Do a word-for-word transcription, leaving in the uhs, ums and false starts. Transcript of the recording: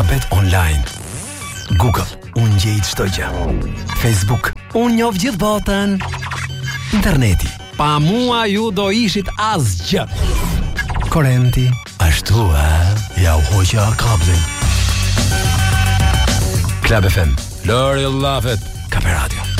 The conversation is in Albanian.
Alfabet Online. Google, unë gjej çdo gjë. Facebook, unë njoh gjithë botën. Interneti, pa mua ju do ishit asgjë. Korrenti, ashtu ë, ja u hoqja kablin. Club F M, Lori Llafet, Kape Radio.